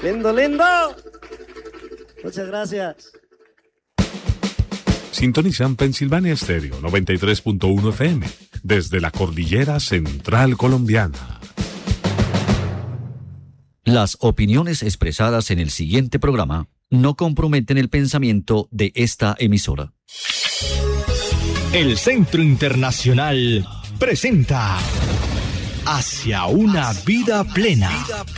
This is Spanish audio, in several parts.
Lindo, lindo. Muchas gracias. Sintonizan Pensilvania Estéreo 93.1 FM desde la cordillera central colombiana. Las opiniones expresadas en el siguiente programa no comprometen el pensamiento de esta emisora. El Centro Internacional presenta Hacia una vida plena.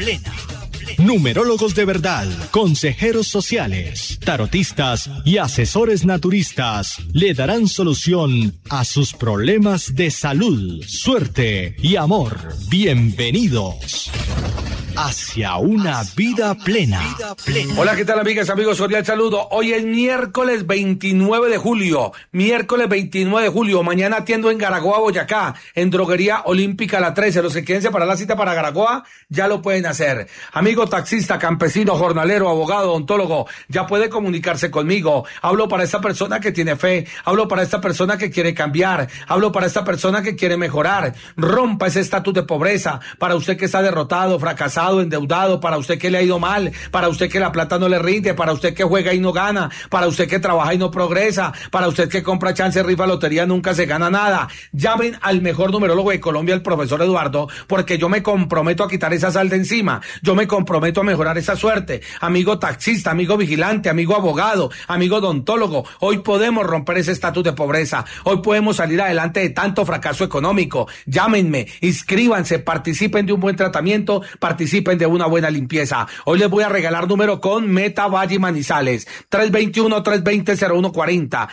Numerólogos de verdad, consejeros sociales, tarotistas y asesores naturistas le darán solución a sus problemas de salud, suerte y amor. Bienvenidos. Hacia una vida plena. Hola, ¿qué tal, amigas, amigos? Cordial saludo. Hoy es miércoles 29 de julio. Miércoles 29 de julio. Mañana atiendo en Garagoa, Boyacá, en Droguería Olímpica La 13. Los que quieren separar la cita para Garagoa, ya lo pueden hacer. Amigo taxista, campesino, jornalero, abogado, odontólogo, ya puede comunicarse conmigo. Hablo para esta persona que tiene fe. Hablo para esta persona que quiere cambiar. Hablo para esta persona que quiere mejorar. Rompa ese estatus de pobreza. Para usted que está derrotado, fracasado, endeudado, para usted que le ha ido mal, para usted que la plata no le rinde, para usted que juega y no gana, para usted que trabaja y no progresa, para usted que compra chance, rifa, lotería, nunca se gana nada. Llamen al mejor numerólogo de Colombia, el profesor Eduardo, porque yo me comprometo a quitar esa sal de encima, yo me comprometo a mejorar esa suerte. Amigo taxista, amigo vigilante, amigo abogado, amigo odontólogo, hoy podemos romper ese estatus de pobreza, hoy podemos salir adelante de tanto fracaso económico. Llámenme, inscríbanse, participen de un buen tratamiento, participen de una buena limpieza. Hoy les voy a regalar número con Meta Valle Manizales, 321-320-0140,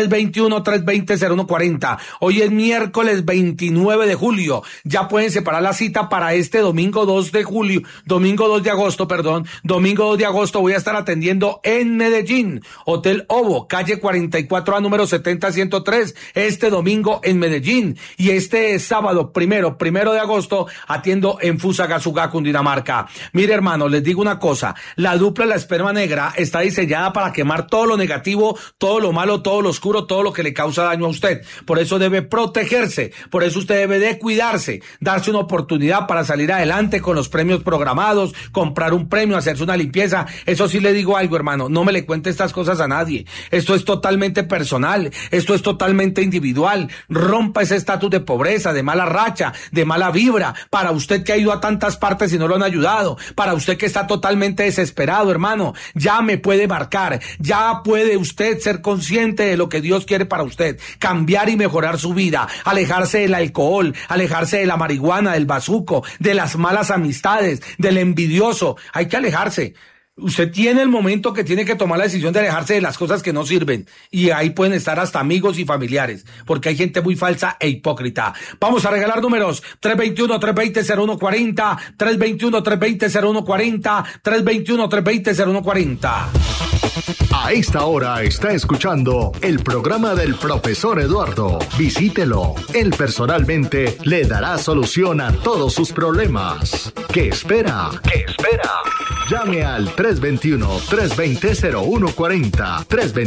321-320-0140. Hoy es miércoles 29 de julio. Ya pueden separar la cita para este domingo 2 de agosto, domingo 2 de agosto voy a estar atendiendo en Medellín, Hotel Ovo, calle 44A, número 70-103, este domingo en Medellín. Y este sábado, primero de agosto, atiendo en Fusagasugá, Cundinamarca. Mire, hermano, les digo una cosa, la dupla La Esperma Negra está diseñada para quemar todo lo negativo, todo lo malo, todo lo oscuro, todo lo que le causa daño a usted. Por eso debe protegerse, por eso usted debe de cuidarse, darse una oportunidad para salir adelante con los premios programados, comprar un premio, hacerse una limpieza. Eso sí le digo algo, hermano, no me le cuente estas cosas a nadie. Esto es totalmente personal, esto es totalmente individual. Rompa ese estatus de pobreza, de mala racha, de mala vibra, para usted que ha ido a tantas partes y no lo han ayudado, para usted que está totalmente desesperado, hermano, ya me puede marcar, ya puede usted ser consciente de lo que Dios quiere para usted, cambiar y mejorar su vida, alejarse del alcohol, alejarse de la marihuana, del bazuco, de las malas amistades, del envidioso. Hay que alejarse. Usted tiene el momento que tiene que tomar la decisión de alejarse de las cosas que no sirven, y ahí pueden estar hasta amigos y familiares, porque hay gente muy falsa e hipócrita. Vamos a regalar números: 321-320-0140, 321-320-0140, 321-320-0140. A esta hora está escuchando el programa del profesor Eduardo. Visítelo. Él personalmente le dará solución a todos sus problemas. ¿Qué espera? Llame al 321-320-0140.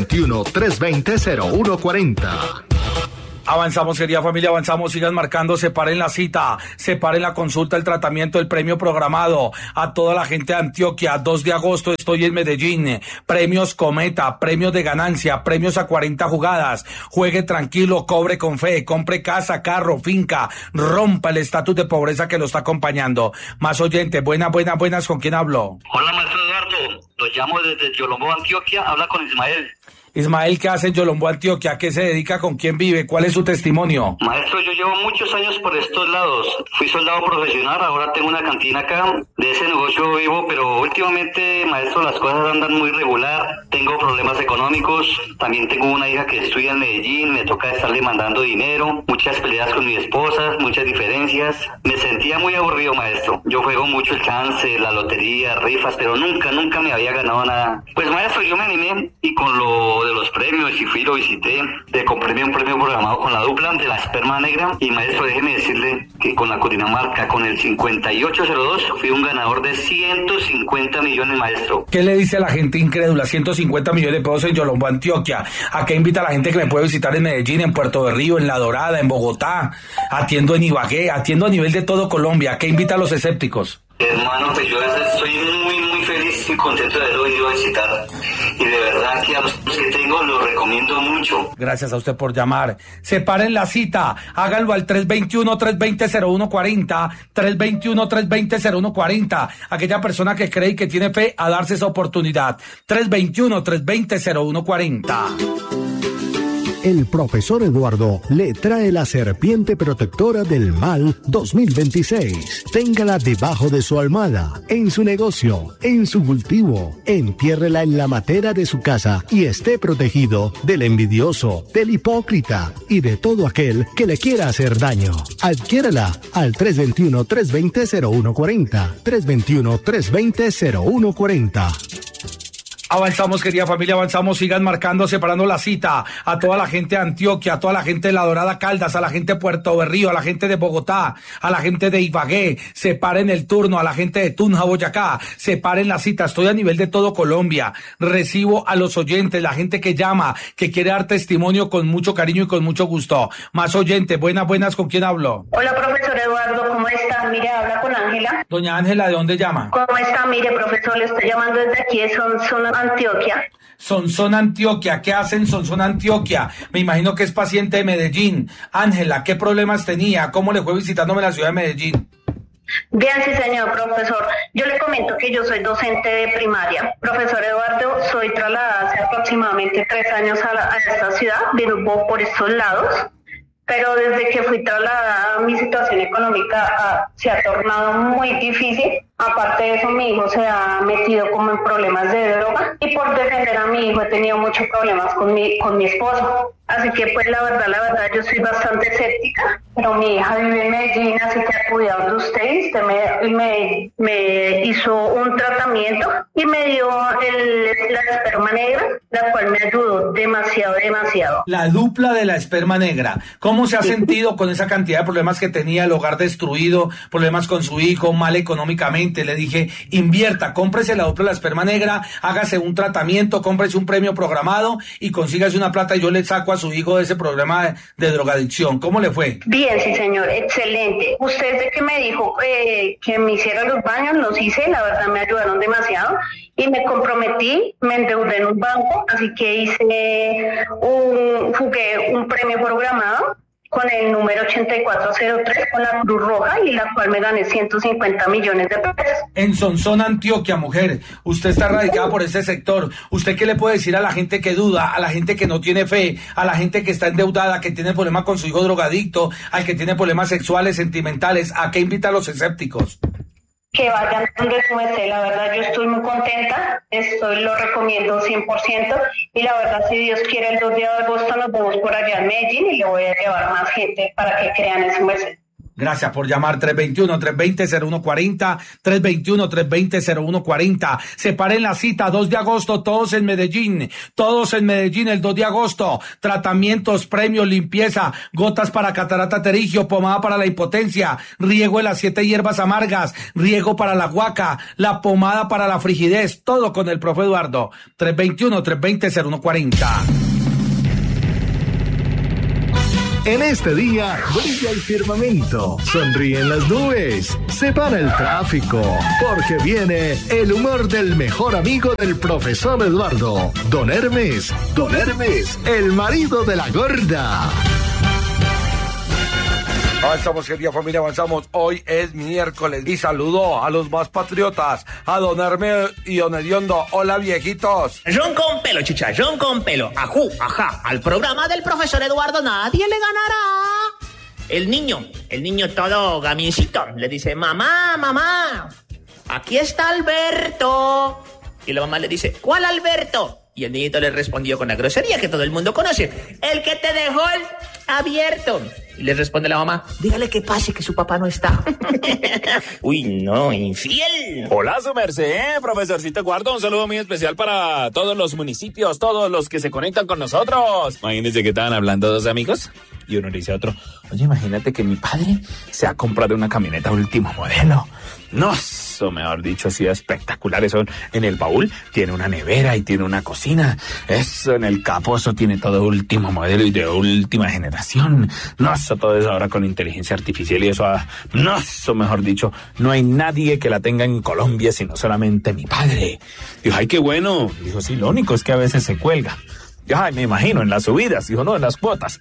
321-320-0140. Avanzamos, querida familia, avanzamos, sigan marcando, separen la cita, separen la consulta, el tratamiento, el premio programado. A toda la gente de Antioquia, 2 de agosto estoy en Medellín, premios Cometa, premios de ganancia, premios a 40 jugadas. Juegue tranquilo, cobre con fe, compre casa, carro, finca, rompa el estatus de pobreza que lo está acompañando. Más oyentes, buenas, ¿con quién hablo? Hola, maestro Eduardo, lo llamo desde Yolombó, Antioquia, habla con Ismael. Ismael, ¿qué hace en Yolombó, Antioquia? ¿A qué se dedica? ¿Con quién vive? ¿Cuál es su testimonio? Maestro, yo llevo muchos años por estos lados. Fui soldado profesional, ahora tengo una cantina acá. De ese negocio vivo, pero últimamente, maestro, las cosas andan muy regular. Tengo problemas económicos. También tengo una hija que estudia en Medellín. Me toca estarle mandando dinero. Muchas peleas con mi esposa, muchas diferencias. Me sentía muy aburrido, maestro. Yo juego mucho el chance, la lotería, rifas, pero nunca me había ganado nada. Pues, maestro, yo me animé y con lo de los premios y fui, lo visité, le compré un premio programado con la dupla de La Esperma Negra, y maestro, déjeme decirle que con la Cundinamarca, con el 5802, fui un ganador de 150 millones, maestro. ¿Qué le dice a la gente incrédula? 150 millones de pesos en Yolombó, Antioquia. ¿A qué invita a la gente que me puede visitar en Medellín, en Puerto de Río, en La Dorada, en Bogotá? Atiendo en Ibagué, atiendo a nivel de todo Colombia. ¿A qué invita a los escépticos? Hermano, pues yo estoy muy feliz y contento de haberlo ido a visitar. Y de verdad que a los que tengo los recomiendo mucho. Gracias a usted por llamar. Separen la cita. Háganlo al 321-320-0140. 321-320-0140. Aquella persona que cree y que tiene fe a darse esa oportunidad. 321-320-0140. El profesor Eduardo le trae la serpiente protectora del mal 2026. Téngala debajo de su almohada, en su negocio, en su cultivo. Entiérrela en la matera de su casa y esté protegido del envidioso, del hipócrita y de todo aquel que le quiera hacer daño. Adquiérala al 321-320-0140. 321-320-0140. Avanzamos, querida familia, avanzamos, sigan marcando, separando la cita a toda la gente de Antioquia, a toda la gente de La Dorada Caldas, a la gente de Puerto Berrío, a la gente de Bogotá, a la gente de Ibagué, separen el turno, a la gente de Tunja, Boyacá, separen la cita, estoy a nivel de todo Colombia, recibo a los oyentes, la gente que llama, que quiere dar testimonio con mucho cariño y con mucho gusto. Más oyentes, buenas, ¿con quién hablo? Hola, profesor Eduardo, ¿cómo está? Mire, habla con Ángela. Doña Ángela, ¿de dónde llama? ¿Cómo está? Mire, profesor, le estoy llamando desde aquí de Sonsón, Antioquia. Sonsón, Antioquia. ¿Qué hacen Sonsón, Antioquia? Me imagino que es paciente de Medellín. Ángela, ¿qué problemas tenía? ¿Cómo le fue visitándome la ciudad de Medellín? Bien, sí, señor profesor. Yo le comento que yo soy docente de primaria. Profesor Eduardo, soy trasladada hace aproximadamente 3 años a esta ciudad, vivo por estos lados. Pero desde que fui trasladada, mi situación económica se ha tornado muy difícil. Aparte de eso, mi hijo se ha metido como en problemas de droga y por defender a mi hijo he tenido muchos problemas con mi esposo. Así que pues la verdad, yo soy bastante escéptica, pero mi hija vive en Medellín, así que acudió a usted y usted me hizo un tratamiento y me dio la esperma negra, la cual me ayudó demasiado. La dupla de la esperma negra. ¿Cómo se ha sentido con esa cantidad de problemas que tenía, el hogar destruido, problemas con su hijo, mal económicamente? Le dije, invierta, cómprese la dupla de la esperma negra, hágase un tratamiento, cómprese un premio programado y consígase una plata y yo le saco a su hijo de ese problema de drogadicción. ¿Cómo le fue? Bien, sí, señor, excelente. Usted desde que me dijo que me hiciera los baños, los hice, la verdad me ayudaron demasiado y me comprometí, me endeudé en un banco, así que jugué un premio programado con el número 8403 con la Cruz Roja y la cual me gané 150 millones de pesos. En Sonsón, Antioquia, mujer, usted está radicada por ese sector. ¿Usted qué le puede decir a la gente que duda, a la gente que no tiene fe, a la gente que está endeudada, que tiene problemas con su hijo drogadicto, al que tiene problemas sexuales, sentimentales? ¿A qué invita a los escépticos? Que vayan donde su merced, la verdad yo estoy muy contenta, lo recomiendo 100% y la verdad si Dios quiere el 2 de agosto nos vemos por allá en Medellín y le voy a llevar más gente para que crean en su merced. Gracias por llamar 321-320-0140, 321-320-0140. Separen la cita, 2 de agosto, todos en Medellín, el 2 de agosto. Tratamientos, premios, limpieza, gotas para catarata pterigio, pomada para la impotencia, riego de las 7 hierbas amargas, riego para la guaca, la pomada para la frigidez, todo con el profe Eduardo. 321-320-0140. En este día brilla el firmamento, sonríen las nubes, se para el tráfico, porque viene el humor del mejor amigo del profesor Eduardo, Don Hermes, el marido de la gorda. Avanzamos, querida familia, avanzamos. Hoy es miércoles y saludo a los más patriotas, a Don Hermes y Don Hediondo. Hola, viejitos. Ron con pelo, chicha, ron con pelo. Ajú, ajá. Al programa del profesor Eduardo nadie le ganará. El niño todo gamincito, le dice, mamá, aquí está Alberto. Y la mamá le dice, ¿cuál Alberto? Y el niñito le respondió con la grosería que todo el mundo conoce, el que te dejó el abierto. Y le responde la mamá, dígale que pase, que su papá no está. Uy, no, infiel. Hola, su merced, profesorcito Eduardo, un saludo muy especial para todos los municipios, todos los que se conectan con nosotros. Imagínense que estaban hablando dos amigos y uno le dice a otro, oye, imagínate que mi padre se ha comprado una camioneta último modelo. ¡Nos! eso, mejor dicho, sí, espectacular. Eso en el baúl tiene una nevera y tiene una cocina. Eso en el capó, eso tiene todo último modelo y de última generación. No, eso todo eso ahora con inteligencia artificial y eso, no, eso mejor dicho, no hay nadie que la tenga en Colombia sino solamente mi padre. Dijo, ay, qué bueno. Dijo, sí, lo único es que a veces se cuelga. Ay, me imagino, en las subidas, dijo, no, en las cuotas.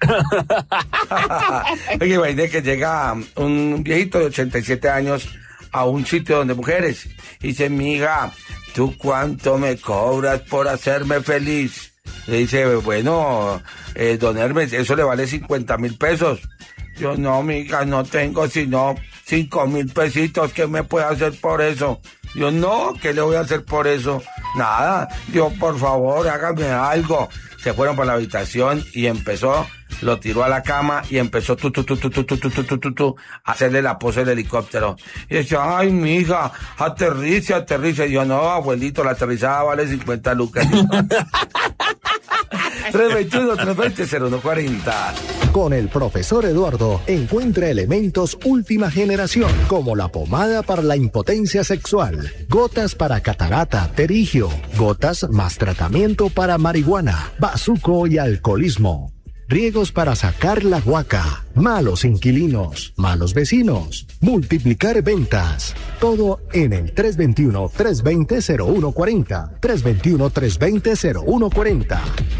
Oye, imagínate que llega un viejito de 87 años a un sitio donde mujeres y dice, miga, ¿tú cuánto me cobras por hacerme feliz? Le dice, bueno, don Hermes, eso le vale 50,000 pesos. Yo, no, miga, no tengo sino 5,000 pesitos, ¿qué me puede hacer por eso? Yo, no, ¿qué le voy a hacer por eso? Nada, yo, por favor, hágame algo. Se fueron para la habitación y lo tiró a la cama y empezó a hacerle la pose del helicóptero. Y decía, ay, mija, aterrice. Y yo, no, abuelito, la aterrizada vale 50 lucas. 321-320-0140. Con el profesor Eduardo encuentra elementos última generación como la pomada para la impotencia sexual, gotas para catarata, terigio, gotas más tratamiento para marihuana, bazuco y alcoholismo, riegos para sacar la guaca, malos inquilinos, malos vecinos, multiplicar ventas. Todo en el 321-320-0140. 321-320-0140.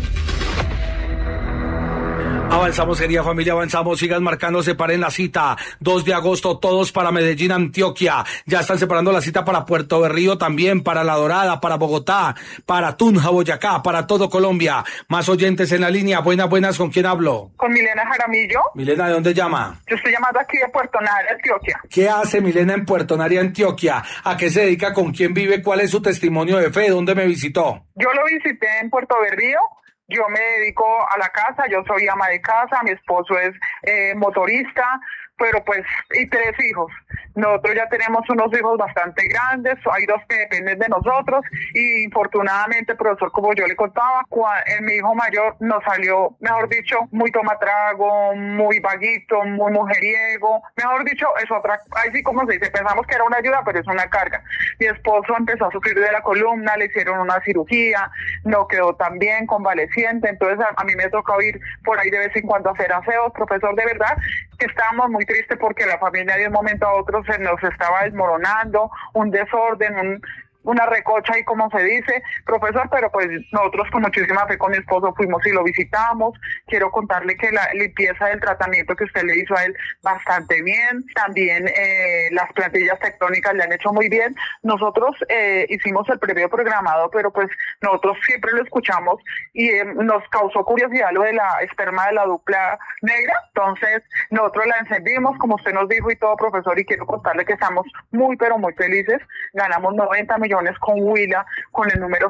Avanzamos, querida familia, avanzamos, sigan marcando, separen la cita, 2 de agosto, todos para Medellín, Antioquia, ya están separando la cita para Puerto Berrío también, para La Dorada, para Bogotá, para Tunja, Boyacá, para todo Colombia. Más oyentes en la línea, buenas, ¿con quién hablo? Con Milena Jaramillo. Milena, ¿de dónde llama? Yo estoy llamando aquí de Puerto Nari, Antioquia. ¿Qué hace Milena en Puerto Nari, Antioquia? ¿A qué se dedica? ¿Con quién vive? ¿Cuál es su testimonio de fe? ¿Dónde me visitó? Yo lo visité en Puerto Berrío. Yo me dedico a la casa, yo soy ama de casa, mi esposo es motorista, pero pues, y 3 hijos. Nosotros ya tenemos unos hijos bastante grandes, hay 2 que dependen de nosotros, y infortunadamente, profesor, como yo le contaba, mi hijo mayor nos salió, mejor dicho, muy tomatrago, muy vaguito, muy mujeriego, mejor dicho, es otra, ahí sí como se dice, pensamos que era una ayuda, pero es una carga. Mi esposo empezó a sufrir de la columna, le hicieron una cirugía, no quedó tan bien, convaleciente, entonces a mí me toca ir por ahí de vez en cuando a hacer aseos, profesor, de verdad, que estábamos muy tristes porque la familia de un momento a otro se nos estaba desmoronando, un desorden, una recocha, y como se dice, profesor, pero pues nosotros con muchísima fe con mi esposo fuimos y lo visitamos. Quiero contarle que la limpieza del tratamiento que usted le hizo a él bastante bien, también las plantillas tectónicas le han hecho muy bien. Nosotros hicimos el previo programado, pero pues nosotros siempre lo escuchamos y nos causó curiosidad lo de la esperma de la dupla negra, entonces nosotros la encendimos como usted nos dijo y todo, profesor, y quiero contarle que estamos muy pero muy felices. Ganamos 90 millones con Huila, con el número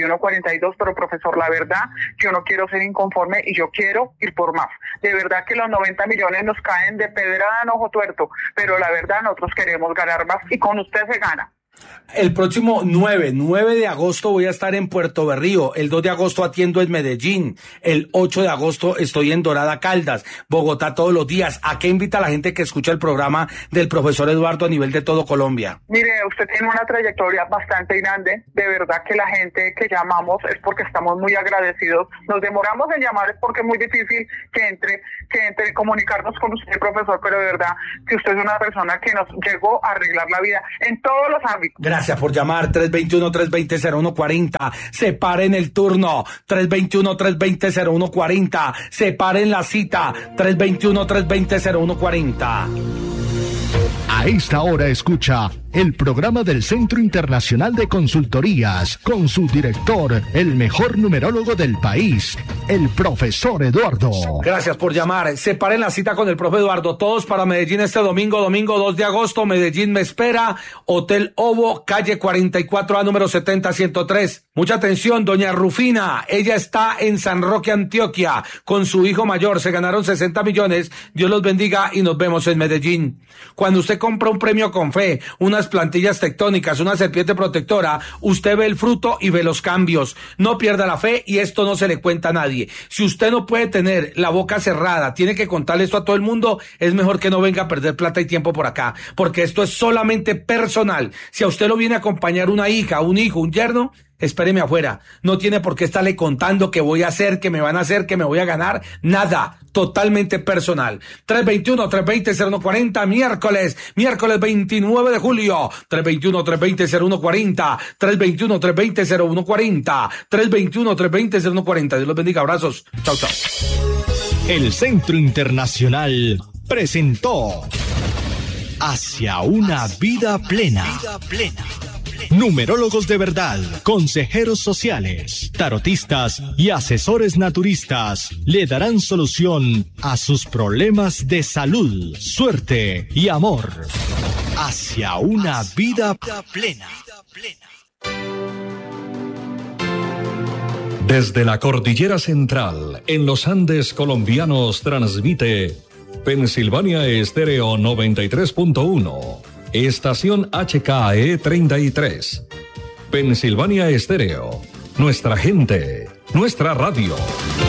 6142, pero profesor, la verdad, yo no quiero ser inconforme y yo quiero ir por más. De verdad que los 90 millones nos caen de pedrada en ojo tuerto, pero la verdad nosotros queremos ganar más y con usted se gana. El próximo 9 de agosto voy a estar en Puerto Berrío, el 2 de agosto atiendo en Medellín, el 8 de agosto estoy en Dorada Caldas, Bogotá todos los días. ¿A qué invita a la gente que escucha el programa del profesor Eduardo a nivel de todo Colombia? Mire, usted tiene una trayectoria bastante grande, de verdad que la gente que llamamos es porque estamos muy agradecidos. Nos demoramos en llamar es porque es muy difícil que entre comunicarnos con usted, profesor, pero de verdad que usted es una persona que nos llegó a arreglar la vida en todos los ámbitos. Gracias por llamar, 321-320-0140, separen el turno, 321-320-0140, separen la cita, 321-320-0140. A esta hora escucha el programa del Centro Internacional de Consultorías con su director, el mejor numerólogo del país, el profesor Eduardo. Gracias por llamar. Separen la cita con el profe Eduardo. Todos para Medellín este domingo 2 de agosto. Medellín me espera. Hotel Ovo, calle 44A, número 70-103. Mucha atención, doña Rufina. Ella está en San Roque, Antioquia, con su hijo mayor. Se ganaron 60 millones. Dios los bendiga y nos vemos en Medellín. Cuando usted compra un premio con fe, unas unas plantillas tectónicas, una serpiente protectora, usted ve el fruto y ve los cambios. No pierda la fe y esto no se le cuenta a nadie. Si usted no puede tener la boca cerrada, tiene que contarle esto a todo el mundo, es mejor que no venga a perder plata y tiempo por acá, porque esto es solamente personal. Si a usted lo viene a acompañar una hija, un hijo, un yerno, espéreme afuera. No tiene por qué estarle contando qué voy a hacer, qué me van a hacer, qué me voy a ganar. Nada. Totalmente personal. 321-320-0140, miércoles 29 de julio. 321-320-0140. 321-320-0140. 321-320-0140. Dios los bendiga. Abrazos. Chao, chao. El Centro Internacional presentó Hacia una vida plena. Numerólogos de verdad, consejeros sociales, tarotistas y asesores naturistas le darán solución a sus problemas de salud, suerte y amor. Hacia una vida plena. Desde la Cordillera Central, en los Andes colombianos, transmite Pensilvania Estéreo 93.1. Estación HKE 33. Pensilvania Estéreo. Nuestra gente, nuestra radio.